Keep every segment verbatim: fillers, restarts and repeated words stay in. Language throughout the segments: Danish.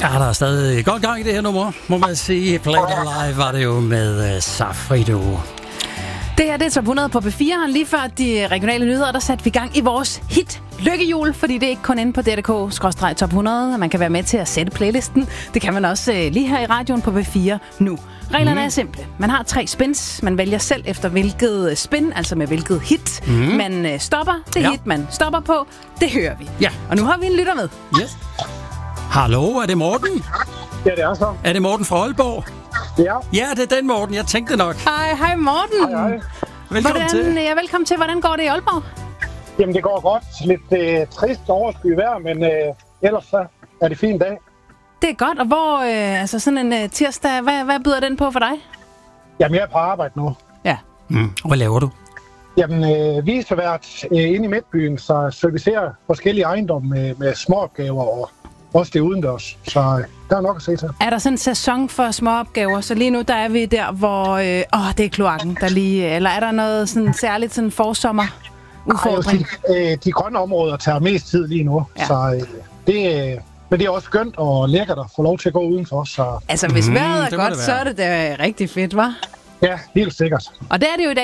Ja, der er stadig godt gang i det her nummer, må man sige. Play It Live var det jo med uh, Safrido. Det her det er top hundrede på B fire. Lige før de regionale nyheder, der satte vi gang i vores hit Lykkehjul, fordi det er ikke kun inde på D R K skråstreg top hundrede. Man kan være med til at sætte playlisten. Det kan man også uh, lige her i radioen på B fire nu. Reglerne mm. er simple. Man har tre spins. Man vælger selv efter hvilket spin, altså med hvilket hit, mm. man uh, stopper. Det ja. hit, man stopper på, det hører vi. Ja. Og nu har vi en lytter med. Yes. Hallo, er det Morten? Ja, det er så. Er det Morten fra Aalborg? Ja. Ja, det er den Morten. Jeg tænkte nok. Hej, hej Morten. Hej, hej. Velkommen Hvordan, til. Ja, velkommen til. Hvordan går det i Aalborg? Jamen, det går godt. Lidt øh, trist oversky vejr, men øh, ellers så er det fin dag. Det er godt. Og hvor, øh, altså sådan en øh, tirsdag, hvad, hvad byder den på for dig? Jamen, jeg er på arbejde nu. Ja. Mm. Hvad laver du? Jamen, øh, vi er så været øh, inde i Midtbyen, så servicerer forskellige ejendomme med, med småopgaver og også det udendørs. Så øh, der er nok at se til. Er der sådan en sæson for småopgaver? Så lige nu, der er vi der, hvor øh, åh, det er kloakken, der lige... Eller er der noget sådan særligt sådan forsommer udfordring? Ej, de, øh, de grønne områder tager mest tid lige nu, Ja. så øh, det øh, men det er også skønt og lækkert at få lov til at gå udenfor. Så Altså, hvis Mm, vejret er det må godt, det så være. er det da rigtig fedt, hva'? ja, helt sikkert. Og det er det jo i dag.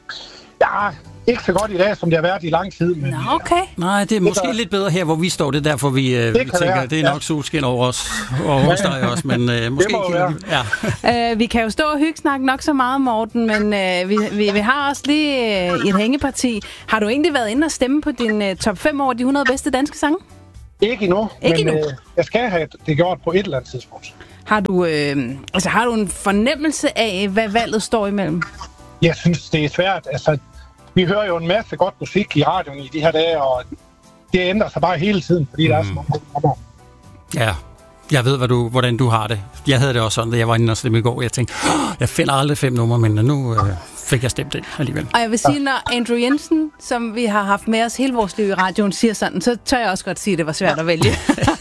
Ja, ikke så godt i dag, som det har været i lang tid. Men, Nå, okay. Nej, det er måske der- lidt bedre her, hvor vi står. Det er derfor, vi, øh, vi kan tænker, være, det er ja. nok solskin over os og hos dig også. Men øh, måske må ikke. være. Ja. Øh, vi kan jo stå og hyggesnakke nok så meget, Morten, men øh, vi, vi, vi har også lige øh, et hængeparti. Har du egentlig været inde og stemme på din øh, top fem over de hundrede bedste danske sange? Ikke endnu, Ikke men endnu? Øh, jeg skal have det gjort på et eller andet tidspunkt. Har du, øh, altså, har du en fornemmelse af, hvad valget står imellem? Jeg synes, det er svært. Altså, vi hører jo en masse godt musik i radioen i de her dage, og det ændrer sig bare hele tiden, fordi mm. der er så mange gode numre. Ja, jeg ved, hvad du, hvordan du har det. Jeg havde det også sådan, da jeg var inde og stemme i går. Jeg tænkte, oh, jeg finder aldrig fem numre, men nu øh, fik jeg stemt ind alligevel. Og jeg vil sige, når Andrew Jensen, som vi har haft med os hele vores liv i radioen, siger sådan, så tør jeg også godt sige, at det var svært at vælge.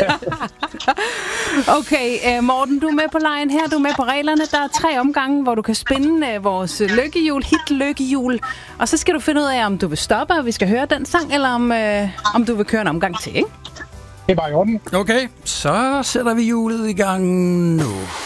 Okay, Morten, du er med på lejen her, du er med på reglerne. Der er tre omgange, hvor du kan spinde vores lykkehjul, hit lykkehjul. Og så skal du finde ud af, om du vil stoppe, og vi skal høre den sang, eller om, øh, om du vil køre en omgang til, ikke? Det er bare i orden. Okay, så sætter vi hjulet i gang nu.